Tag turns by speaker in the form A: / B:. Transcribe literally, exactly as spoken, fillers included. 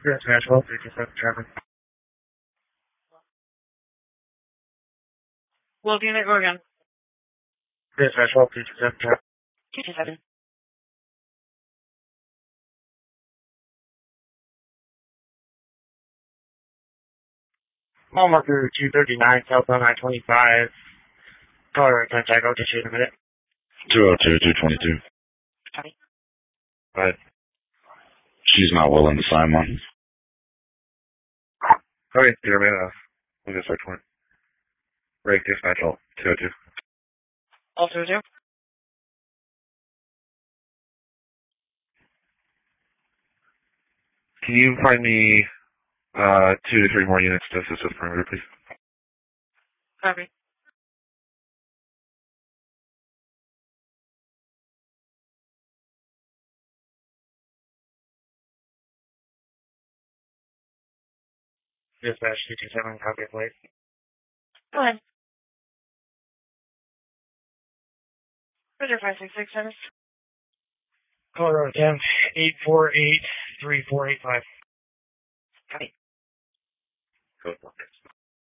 A: Dispatch, well, three two seven traffic.
B: Wolf unit, go again.
A: Dispatch, well, three two seven traffic.
B: two two seven.
A: Mile marker two thirty-nine, southbound I twenty-five. Colorado contact, I'll get you in a minute.
C: two oh two, two twenty-two.
B: Copy.
C: Right. She's not willing to sign one.
A: Okay, you're a minute off. We'll get search warrant. Break dispatch, all two oh two.
B: All two oh two.
A: Can you find me uh, two to three more units to assist with perimeter, please?
B: Copy.
A: Dispatch two two seven, copy plate.
B: Go ahead. Roger, five six six service.
A: Colorado ten, eight four eight, three four eight five.
B: Copy.
A: Code one.